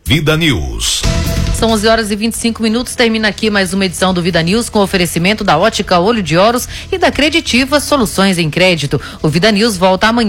Vida News. São 11h25, termina aqui mais uma edição do Vida News com oferecimento da Ótica Olho de Ouros e da Creditiva Soluções em Crédito. O Vida News volta amanhã.